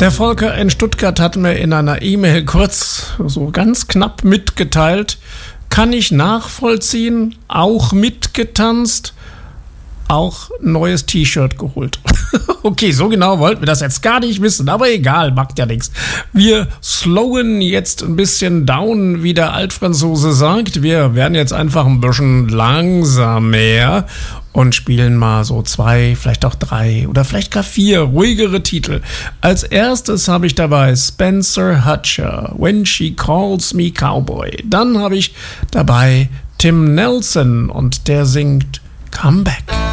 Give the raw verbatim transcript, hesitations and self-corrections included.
Der Volker in Stuttgart hat mir in einer E-Mail kurz, so ganz knapp mitgeteilt, kann ich nachvollziehen, auch mitgetanzt, auch ein neues T-Shirt geholt. Okay, so genau wollten wir das jetzt gar nicht wissen, aber egal, macht ja nichts. Wir slowen jetzt ein bisschen down, wie der Altfranzose sagt. Wir werden jetzt einfach ein bisschen langsamer und spielen mal so zwei, vielleicht auch drei oder vielleicht gar vier ruhigere Titel. Als erstes habe ich dabei Spencer Hutcher, When She Calls Me Cowboy. Dann habe ich dabei Tim Nelson und der singt Come Back.